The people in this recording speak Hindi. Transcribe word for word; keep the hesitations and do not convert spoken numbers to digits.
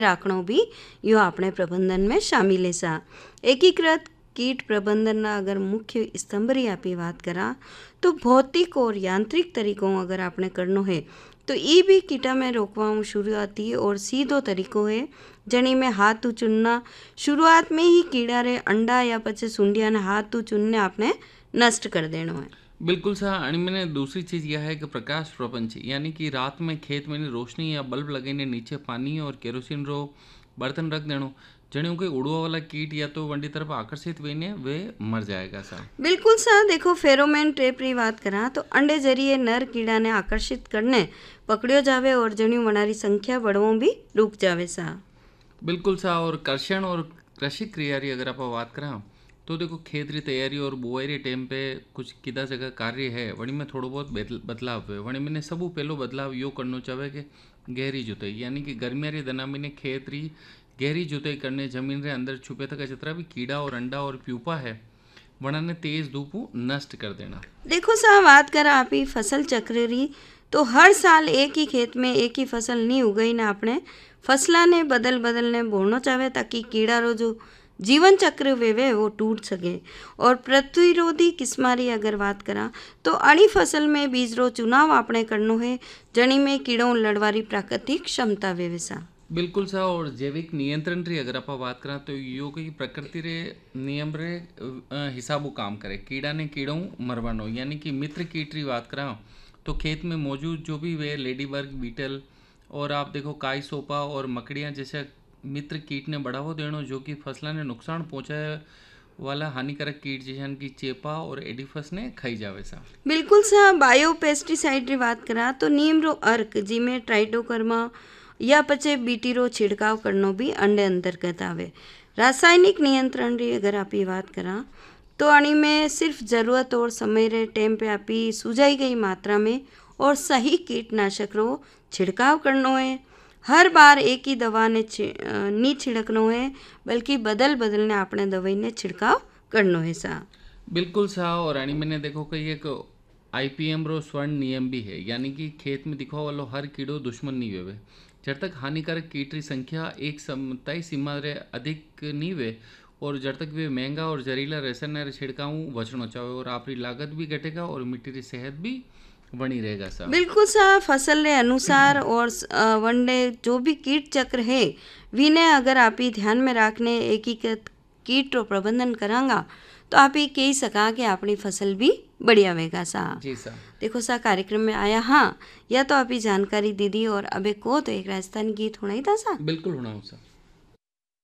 राखणो भी यो अपने प्रबंधन में शामिल है सा। एकीकृत कीट प्रबंधन अगर मुख्य स्तंभ री आपी बात करा तो भौतिक और यांत्रिक तरीकों अगर आपने करनो है तो ये भी कीटा में रोकवा शुरुआती और सीधो तरीको है जनी में हाथ चुनना। शुरुआत में ही कीड़ा रे अंडा या पचे सुंडिया ने हाथ चुनने आपने नष्ट कर देना है। बिल्कुल सा। आणि मैंने दूसरी चीज़ यह है कि प्रकाश प्रपंच यानी कि रात में खेत में रोशनी या बल्ब लगेने नीचे पानी और केरोसिन रो बर्तन रख देनो जणियों के उड़वा वाला कीट या तो वंडी तरफ आकर्षित वेने वे मर जाएगा सा। बिल्कुल सा। देखो फेरोमोन ट्रैप री बात करा तो अंडे जरिए नर कीड़ा ने आकर्षित करने पकड़ियो जावे और जणियों वनारी संख्या बढ़वो भी रुक जावे सा। बिल्कुल सा। और कर्षण और कृषि क्रिया री अगर आप बात करा तो देखो खेत री तैयारी और बुआई रे टाइम पे कुछ किदा जगह कार्य है वणी में थोड़ो बहुत बदलाव है। वणी मैंने सबू पहलो बदलाव यो करनो चाहे कि गहरी जुताई यानी कि गर्मिया री दना में खेत री गहरी जुताई करने जमीन रे अंदर छुपे तक जितना भी कीड़ा और अंडा और प्यूपा है वना ने तेज धूप नष्ट कर देना। देखो सा बात कर आप ही फसल चक्र री तो हर साल एक ही खेत में एक ही फसल नहीं उगई ना अपने फसला ने बदल बदल ने बोलना चाहे ताकि कीड़ा रो जो जीवन चक्र वे वे वो टूट सके। और प्रतिरोधी किस्मारी अगर बात करा तो अणी फसल में बीज रो चुनाव आपने करनो है जणी में कीड़ों लड़वारी प्राकृतिक क्षमता वे सा। बिल्कुल सा। और जैविक नियंत्रण री अगर आप बात करा तो यो की प्रकृति रे नियम रे हिसाबो काम करे। कीड़ा ने कीड़ों मरवानो यानी कि मित्र कीट री बात करा तो खेत में मौजूद जो भी वे लेडी बर्ग बीटल और आप देखो काई सोपा और मकड़ियाँ जैसे मित्र कीट ने बढ़ावा देनो जो कि फसलों ने नुकसान पहुंचाए वाला हानिकारक कीट जैसे कि चेपा और एडिफस ने खाई जावे सा। बिल्कुल सा। बायो पेस्टिसाइड री बात करा तो नीम रो अर्क जिमें ट्राइटोकर्मा या पचे बीटी रो छिड़काव करनो भी अंडे अंतर्गत आवे। रासायनिक नियंत्रण री अगर आप बात करा तो अणी में सिर्फ ज़रूरत और समय रे टाइम पे आपी सुझाई गई मात्रा में और सही कीटनाशक रो छिड़काव करनो है। हर बार एक ही दवा ने नहीं छिड़कनो है बल्कि बदल बदल ने आपने दवाई ने छिड़काव करनो है सा। बिल्कुल सा। और अणी मैंने देखो कि एक आईपीएम रो स्वर्ण नियम भी है यानी कि खेत में दिखा वालो हर कीड़ो दुश्मन नहीं वेवे जब तक हानिकारक कीट री संख्या एक तय सीमा रे अधिक नहीं वे और जब तक वे महंगा और जहरीला रसायन छिड़काव बचना चाहे और आपकी लागत भी घटेगा और मिट्टी की सेहत भी बनी रहेगा सा। बिल्कुल सा। फसल रे अनुसार और वनडे जो भी कीट चक्र है विने अगर आप ही ध्यान में रखने एकीकृत कीट रो प्रबंधन करांगा तो आप ही कह सका कि अपनी फसल भी बढ़िया वेगा सा। जी सा। देखो सा कार्यक्रम में आया हाँ या तो आप ही जानकारी दीदी और अबे को तो एक राजस्थानी गीत होना ही था सा। बिल्कुल होना हो सा।